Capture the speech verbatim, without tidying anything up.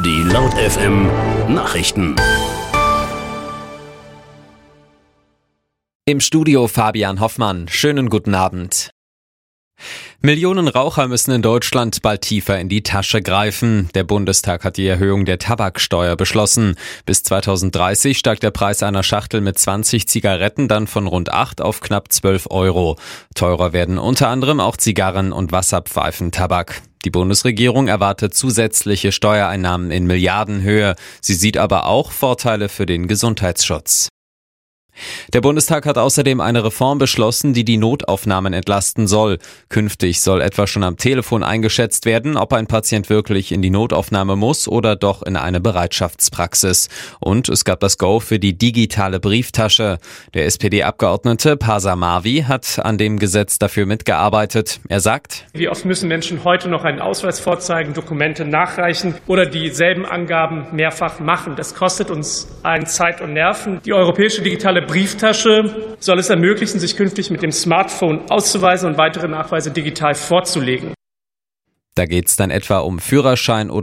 Die Laut F M Nachrichten. Im Studio Fabian Hoffmann. Schönen guten Abend. Millionen Raucher müssen in Deutschland bald tiefer in die Tasche greifen. Der Bundestag hat die Erhöhung der Tabaksteuer beschlossen. Bis zweitausenddreißig steigt der Preis einer Schachtel mit zwanzig Zigaretten dann von rund acht auf knapp zwölf Euro. Teurer werden unter anderem auch Zigarren und Wasserpfeifentabak. Die Bundesregierung erwartet zusätzliche Steuereinnahmen in Milliardenhöhe. Sie sieht aber auch Vorteile für den Gesundheitsschutz. Der Bundestag hat außerdem eine Reform beschlossen, die die Notaufnahmen entlasten soll. Künftig soll etwa schon am Telefon eingeschätzt werden, ob ein Patient wirklich in die Notaufnahme muss oder doch in eine Bereitschaftspraxis. Und es gab das Go für die digitale Brieftasche. Der S P D-Abgeordnete Pasa Marvi hat an dem Gesetz dafür mitgearbeitet. Er sagt: Wie oft müssen Menschen heute noch einen Ausweis vorzeigen, Dokumente nachreichen oder dieselben Angaben mehrfach machen? Das kostet uns allen Zeit und Nerven. Die europäische digitale Brieftasche soll es ermöglichen, sich künftig mit dem Smartphone auszuweisen und weitere Nachweise digital vorzulegen. Da geht es dann etwa um Führerschein oder